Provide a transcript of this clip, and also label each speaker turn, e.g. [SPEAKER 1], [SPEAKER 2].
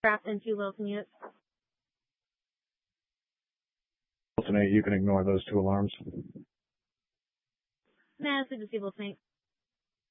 [SPEAKER 1] Trapped in 2 Wilson units.
[SPEAKER 2] Wilson 8, you can ignore those 2 alarms.
[SPEAKER 1] Massive disabled Saint.